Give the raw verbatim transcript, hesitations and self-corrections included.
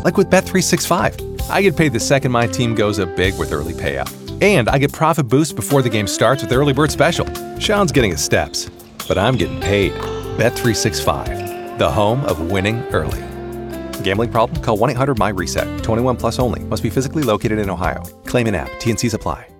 Like with Bet three sixty-five. I get paid the second my team goes up big with early payout. And I get profit boosts before the game starts with Early Bird Special. Sean's getting his steps, but I'm getting paid. Bet three sixty-five, the home of winning early. Gambling problem? Call one eight hundred M Y RESET. twenty-one plus only. Must be physically located in Ohio. Claim in app. T N Cs apply.